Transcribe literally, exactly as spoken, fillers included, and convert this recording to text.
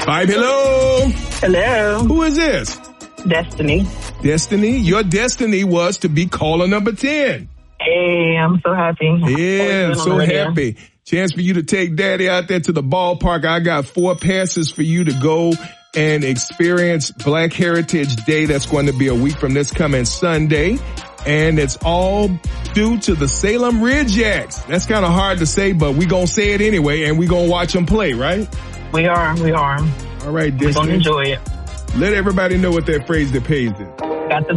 Five, hello. Hello. Who is this? Destiny. Destiny. Your destiny was to be caller number ten. Hey, I'm so happy. Yeah, I'm so happy. Chance for you to take daddy out there to the ballpark. I got four passes for you to go and experience Black Heritage Day. That's going to be a week from this coming Sunday. And it's all due to the Salem Ridgeacs. That's kind of hard to say, but we're going to say it anyway, and we're going to watch them play, right? We are, we are. All right, We're going to enjoy it. Let everybody know what that phrase that pays is.